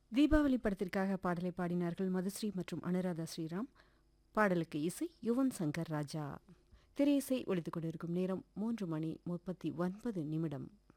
தீபாவளி படத்திற்காக பாடலை பாடினார்கள் மதுஸ்ரீ மற்றும் அனுராதா ஸ்ரீராம். பாடலுக்கு இசை யுவன் சங்கர் ராஜா. திரையிசை ஒலித்துக் கொண்டிருக்கும் நேரம் 3 மணி 39 நிமிடம்.